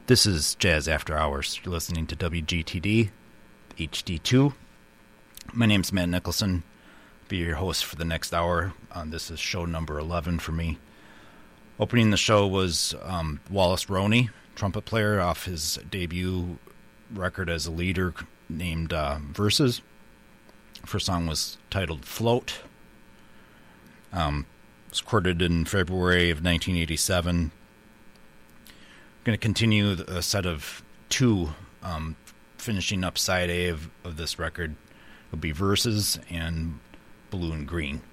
This is Jazz After Hours. You're listening to WGTD HD2. My name's Matt Nicholson. I'll be your host for the next hour. This is show number 11 for me. Opening the show was Wallace Roney, trumpet player, off his debut record as a leader named Verses. First song was titled Float. It was recorded in February of 1987. I'm going to continue a set of two, finishing up side A of this record. It'll be Verses and Blue and Green.